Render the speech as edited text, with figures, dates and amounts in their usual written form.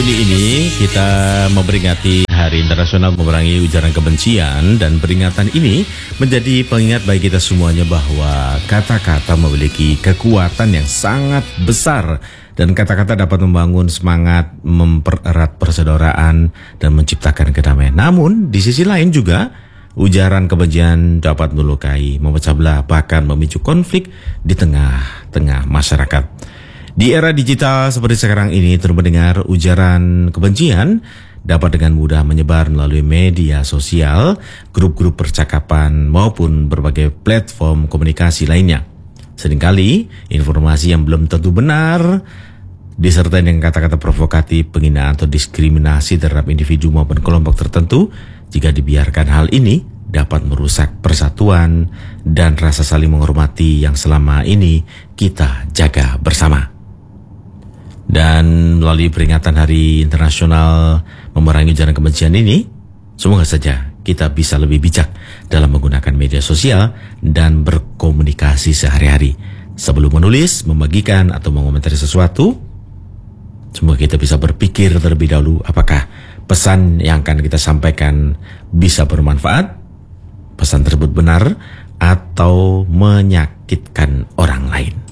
Ini kita memperingati Hari Internasional Memerangi Ujaran Kebencian, dan peringatan ini menjadi pengingat bagi kita semuanya bahwa kata-kata memiliki kekuatan yang sangat besar, dan kata-kata dapat membangun semangat, mempererat persaudaraan, dan menciptakan kedamaian. Namun di sisi lain juga ujaran kebencian dapat melukai, memecah belah, bahkan memicu konflik di tengah-tengah masyarakat. Di era digital seperti sekarang ini, terdengar ujaran kebencian dapat dengan mudah menyebar melalui media sosial, grup-grup percakapan, maupun berbagai platform komunikasi lainnya. Seringkali informasi yang belum tentu benar disertai dengan kata-kata provokatif, penghinaan atau diskriminasi terhadap individu maupun kelompok tertentu. Jika dibiarkan, hal ini dapat merusak persatuan dan rasa saling menghormati yang selama ini kita jaga bersama. Dan melalui peringatan Hari Internasional Memerangi Ujaran Kebencian ini, semoga saja kita bisa lebih bijak dalam menggunakan media sosial dan berkomunikasi sehari-hari. Sebelum menulis, membagikan, atau mengomentari sesuatu, semoga kita bisa berpikir terlebih dahulu apakah pesan yang akan kita sampaikan bisa bermanfaat, pesan tersebut benar, atau menyakitkan orang lain.